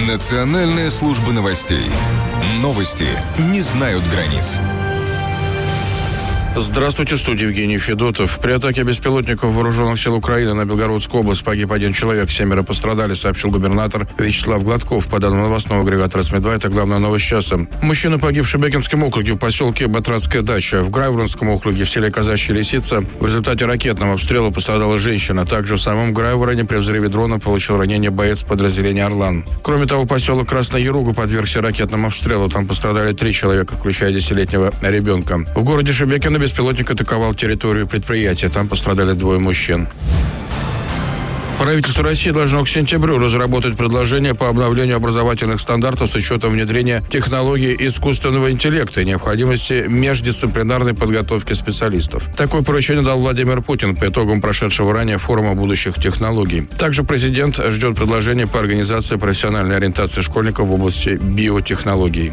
Национальная служба новостей. Новости не знают границ. Здравствуйте, в студии Евгений Федотов. При атаке беспилотников вооруженных сил Украины на Белгородскую область погиб 1 человек, 7 пострадали, сообщил губернатор Вячеслав Гладков. По данным новостного агрегатора СМИ-2, это главная новость часа. Мужчина погиб в Шебекинском округе в поселке Батратская дача. В Грайворонском округе в селе Казачья Лисица в результате ракетного обстрела пострадала женщина. Также в самом Грайвороне при взрыве дрона получил ранение боец подразделения «Орлан». Кроме того, поселок Красная Яруга подвергся ракетному обстрелу. Там пострадали 3 человека, включая 10-летнего ребенка. В городе Шебекино беспилотник атаковал территорию предприятия. Там пострадали 2 мужчин. Правительство России должно к сентябрю разработать предложение по обновлению образовательных стандартов с учетом внедрения технологий искусственного интеллекта и необходимости междисциплинарной подготовки специалистов. Такое поручение дал Владимир Путин по итогам прошедшего ранее форума будущих технологий. Также президент ждет предложения по организации профессиональной ориентации школьников в области биотехнологий.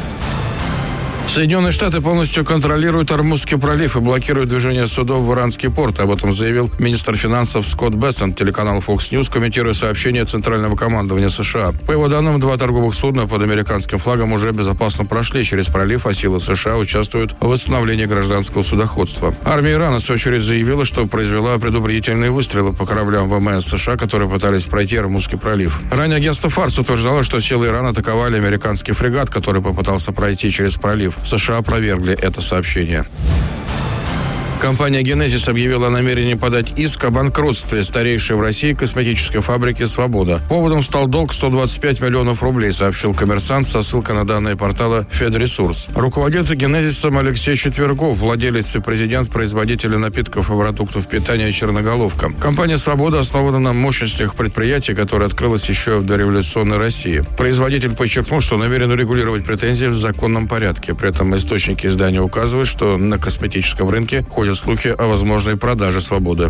Соединенные Штаты полностью контролируют Ормузский пролив и блокируют движение судов в Иранский порт. Об этом заявил министр финансов Скотт Бессент телеканалу Fox News, комментируя сообщение Центрального командования США. По его данным, 2 торговых судна под американским флагом уже безопасно прошли через пролив, а силы США участвуют в восстановлении гражданского судоходства. Армия Ирана, в свою очередь, заявила, что произвела предупредительные выстрелы по кораблям ВМС США, которые пытались пройти Ормузский пролив. Ранее агентство Фарс утверждало, что силы Ирана атаковали американский фрегат, который попытался пройти через пролив. США опровергли это сообщение. Компания «Генезис» объявила о намерении подать иск о банкротстве старейшей в России косметической фабрики «Свобода». Поводом стал долг 125 миллионов рублей, сообщил «Коммерсант» со ссылкой на данные портала «Федресурс». Руководитель «Генезисом» Алексей Четвергов, владелец и президент производителя напитков и продуктов питания «Черноголовка». Компания «Свобода» основана на мощностях предприятия, которое открылось еще в дореволюционной России. Производитель подчеркнул, что намерен урегулировать претензии в законном порядке. При этом источники издания указывают, что на косметическом рынке ходят слухи о возможной продаже «Свободы».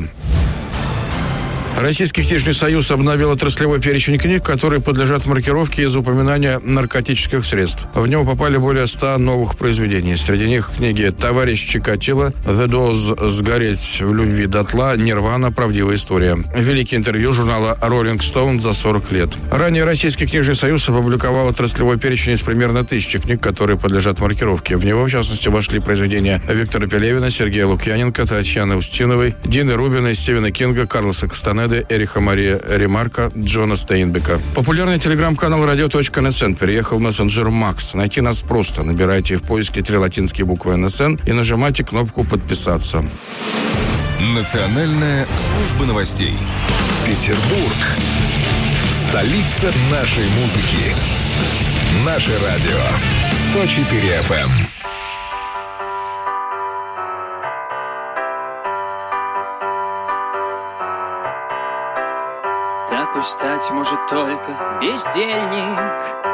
Российский книжный союз обновил отраслевой перечень книг, которые подлежат маркировке из упоминания наркотических средств. В него попали более 100 новых произведений. Среди них книги «Товарищ Чикатило», «The Doors», «Сгореть в любви дотла», «Нирвана. Правдивая история». Великие интервью журнала Rolling Stone за 40 лет. Ранее Российский книжный союз опубликовал отраслевой перечень из примерно 1000 книг, которые подлежат маркировке. В него, в частности, вошли произведения Виктора Пелевина, Сергея Лукьяненко, Татьяны Устиновой, Дины Рубиной, Стивена Кинга, Карлоса Кастанеды, Эриха Мария Ремарка, Джона Стейнбека. Популярный телеграм-канал radio.nsn переехал в мессенджер Макс. Найти нас просто. Набирайте в поиске 3 латинские буквы НСН и нажимайте кнопку «Подписаться». Национальная служба новостей. Петербург. Столица нашей музыки. Наше радио. 104 FM. Так уж стать может только бездельник,